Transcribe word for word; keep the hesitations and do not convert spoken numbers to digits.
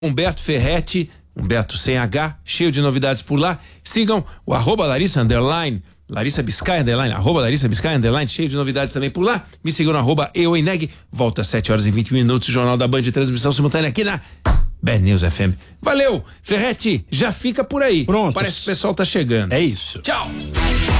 Humberto Ferretti, Humberto sem H, cheio de novidades por lá. Sigam o arroba Larissa Underline, Larissa Biscay Underline, arroba Larissa Biscay Underline, cheio de novidades também por lá. Me sigam no arroba Eueneg. Volta às sete horas e vinte minutos, Jornal da Band, transmissão simultânea aqui na Band News F M. Valeu, Ferretti, já fica por aí. Pronto. Parece que o pessoal tá chegando. É isso. Tchau.